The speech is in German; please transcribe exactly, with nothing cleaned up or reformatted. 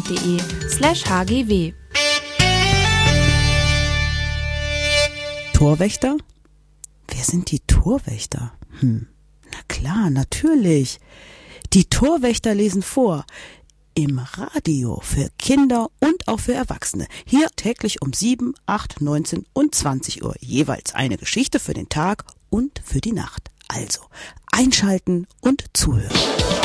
punkt de slash hgw. Torwächter? Wer sind die Torwächter? Hm, na klar, natürlich. Die Torwächter lesen vor. Im Radio für Kinder und auch für Erwachsene. Hier täglich um sieben, acht, neunzehn und zwanzig Uhr. Jeweils eine Geschichte für den Tag und für die Nacht. Also einschalten und zuhören.